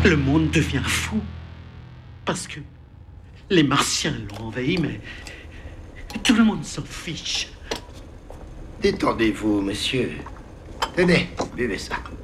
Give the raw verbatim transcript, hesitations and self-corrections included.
Le monde devient fou. Parce que les Martiens l'ont envahi, mais tout le monde s'en fiche. Détendez-vous, monsieur. Tenez, buvez ça.